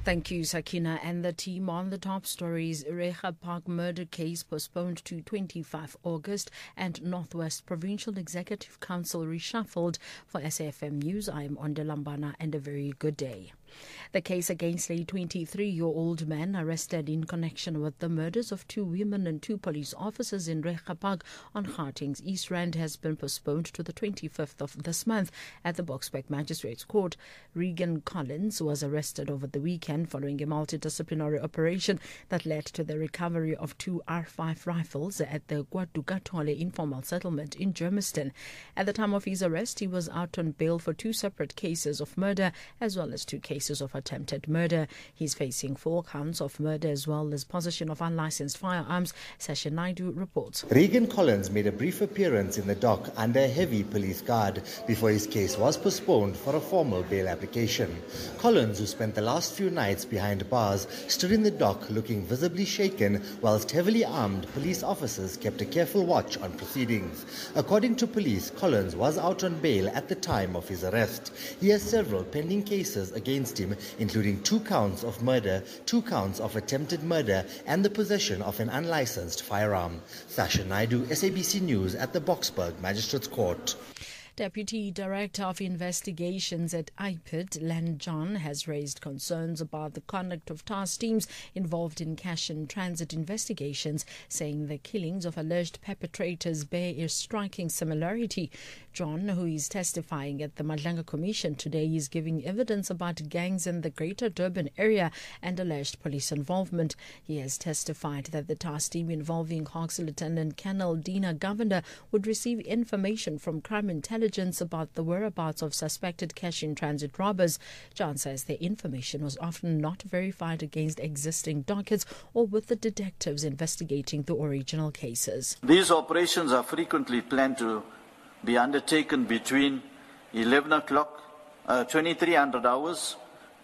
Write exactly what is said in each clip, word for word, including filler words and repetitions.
Thank you, Sakina. And the team on the top stories. Recha Park murder case postponed to twenty-fifth of August and Northwest Provincial Executive Council reshuffled. For S A F M News, I am Onde Lambana and a very good day. The case against a twenty-three-year-old man arrested in connection with the murders of two women and two police officers in Recha Park on Gauteng's East Rand has been postponed to the twenty-fifth of this month at the Boksburg Magistrates Court. Regan Collins was arrested over the weekend following a multidisciplinary operation that led to the recovery of two R five rifles at the Guadugatole informal settlement in Germiston. At the time of his arrest, he was out on bail for two separate cases of murder as well as two cases of attempted murder. He's facing four counts of murder as well as possession of unlicensed firearms. Sasha Naidu reports. Regan Collins made a brief appearance in the dock under a heavy police guard before his case was postponed for a formal bail application. Collins, who spent the last few nights behind bars, stood in the dock looking visibly shaken whilst heavily armed police officers kept a careful watch on proceedings. According to police, Collins was out on bail at the time of his arrest. He has several pending cases against him, including two counts of murder, two counts of attempted murder, and the possession of an unlicensed firearm. Sasha Naidu, S A B C News at the Boksburg Magistrates Court. Deputy Director of Investigations at I P I D, Len John, has raised concerns about the conduct of task teams involved in cash and transit investigations, saying the killings of alleged perpetrators bear a striking similarity. John, who is testifying at the Madlanga Commission today, is giving evidence about gangs in the Greater Durban area and alleged police involvement. He has testified that the task team involving Hawks Lieutenant Colonel Dina Governor would receive information from crime intelligence about the whereabouts of suspected cash-in-transit robbers. John says the information was often not verified against existing dockets or with the detectives investigating the original cases. These operations are frequently planned to be undertaken between eleven o'clock, uh, twenty-three hundred hours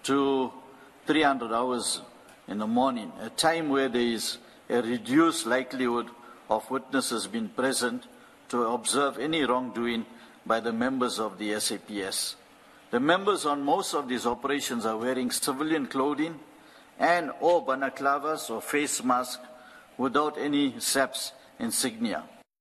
to three hundred hours in the morning, a time where there is a reduced likelihood of witnesses being present to observe any wrongdoing by the members of the S A P S. The members on most of these operations are wearing civilian clothing and or balaclavas or face masks without any S A P S insignia.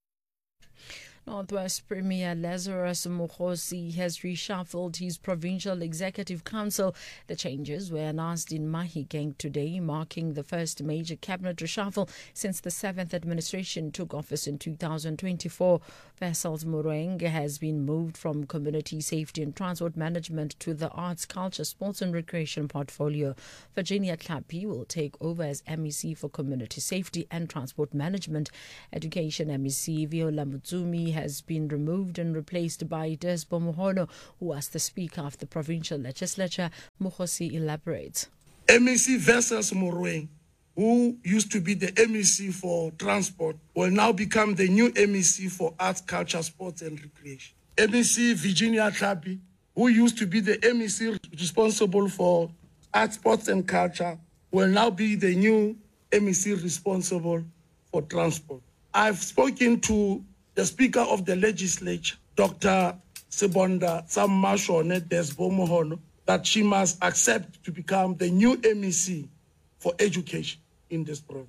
Northwest Premier Lazarus Mokhosi has reshuffled his Provincial Executive Council. The changes were announced in Mahikeng today, marking the first major cabinet reshuffle since the seventh administration took office in two thousand twenty-four. Vessels Mureng has been moved from Community Safety and Transport Management to the Arts, Culture, Sports and Recreation portfolio. Virginia Klapi will take over as M E C for Community Safety and Transport Management. Education M E C Viola Mutsumi has been removed and replaced by Desbo Moholo, who was the Speaker of the Provincial Legislature. Mokhosi elaborates. M E C Vessels Mureng, who used to be the M E C for Transport, will now become the new M E C for Arts, Culture, Sports and Recreation. M E C Virginia Klapi, who used to be the M E C responsible for Arts, Sports and Culture, will now be the new M E C responsible for Transport. I've spoken to the Speaker of the Legislature, Doctor Sibonda Tsamashone Desbo Moholo, that she must accept to become the new M E C for education in this province.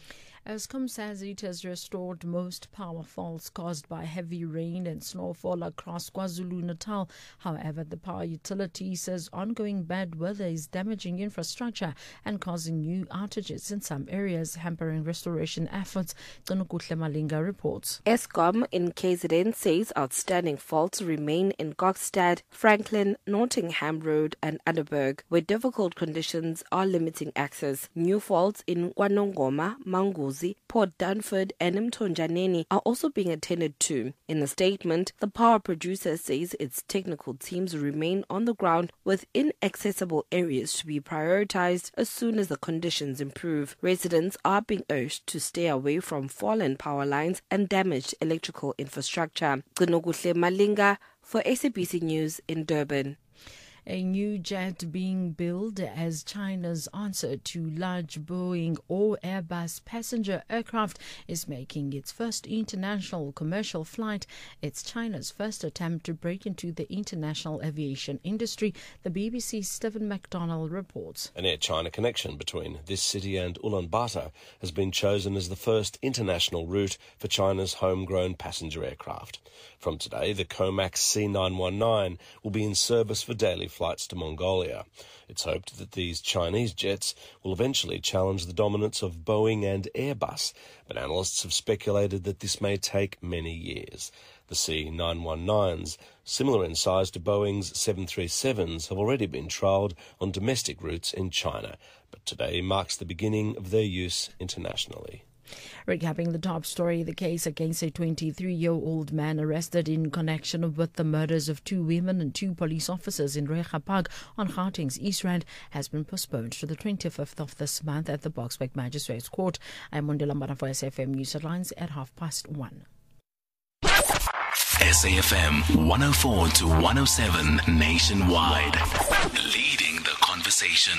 Eskom says it has restored most power faults caused by heavy rain and snowfall across KwaZulu-Natal. However, the power utility says ongoing bad weather is damaging infrastructure and causing new outages in some areas, hampering restoration efforts. Tsonokuhle Malinga reports. Eskom in K Z N says outstanding faults remain in Gokstad, Franklin, Nottingham Road and Adderberg, where difficult conditions are limiting access. New faults in Wanongoma, Mangu, Port Dunford and Mtonjaneni are also being attended to. In a statement, the power producer says its technical teams remain on the ground with inaccessible areas to be prioritized as soon as the conditions improve. Residents are being urged to stay away from fallen power lines and damaged electrical infrastructure. Ginoguhle Malinga for S A B C News in Durban. A new jet being built as China's answer to large Boeing or Airbus passenger aircraft is making its first international commercial flight. It's China's first attempt to break into the international aviation industry, the B B C's Stephen MacDonald reports. An Air China connection between this city and Ulaanbaatar has been chosen as the first international route for China's homegrown passenger aircraft. From today, the Comac C nine nineteen will be in service for daily flights to Mongolia. It's hoped that these Chinese jets will eventually challenge the dominance of Boeing and Airbus, but analysts have speculated that this may take many years. The C nine nineteens, similar in size to Boeing's seven thirty-sevens, have already been trialled on domestic routes in China, but today marks the beginning of their use internationally. Recapping the top story, the case against a twenty-three-year-old man arrested in connection with the murders of two women and two police officers in Recha Park on Gauteng's East Rand has been postponed to the twenty-fifth of this month at the Boksburg Magistrates Court. I'm Mondela Mbana for S A F M News Headlines at half past one. S A F M one oh four to one oh seven nationwide, leading the conversation.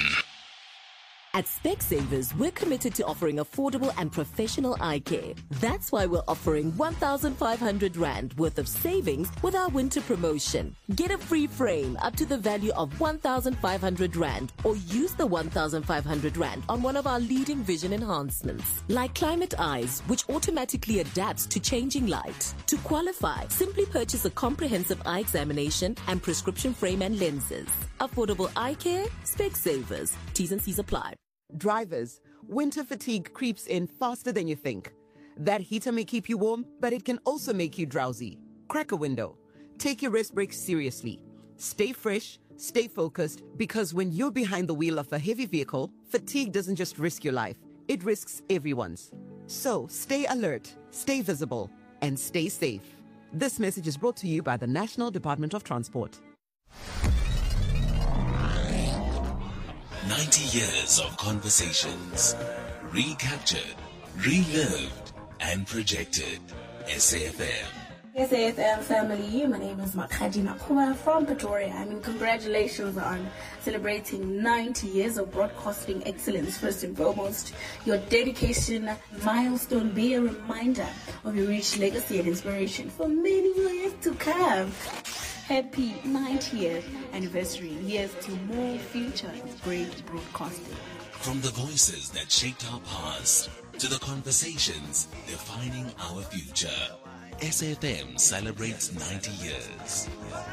At Specsavers, we're committed to offering affordable and professional eye care. That's why we're offering one thousand five hundred rand worth of savings with our winter promotion. Get a free frame up to the value of one thousand five hundred rand, or use the one thousand five hundred rand on one of our leading vision enhancements, like Climate Eyes, which automatically adapts to changing light. To qualify, simply purchase a comprehensive eye examination and prescription frame and lenses. Affordable eye care, Specsavers. T's and C's apply. Drivers, winter fatigue creeps in faster than you think. That heater may keep you warm, but it can also make you drowsy. Crack a window. Take your rest breaks seriously. Stay fresh, stay focused, because when you're behind the wheel of a heavy vehicle, fatigue doesn't just risk your life, it risks everyone's. So stay alert, stay visible, and stay safe. This message is brought to you by the National Department of Transport. ninety years of conversations, recaptured, relived, and projected. S A F M. S A F M family, my name is Makhaji Nakua from Pretoria. I mean, congratulations on celebrating ninety years of broadcasting excellence. First and foremost, your dedication milestone be a reminder of your rich legacy and inspiration for many years to come. Happy ninetieth anniversary. Here's to more future great broadcasting. From the voices that shaped our past to the conversations defining our future, S A F M celebrates ninety years.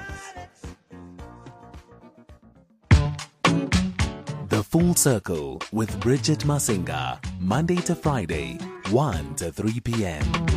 The Full Circle with Bridget Masinga, Monday to Friday, one to three p.m.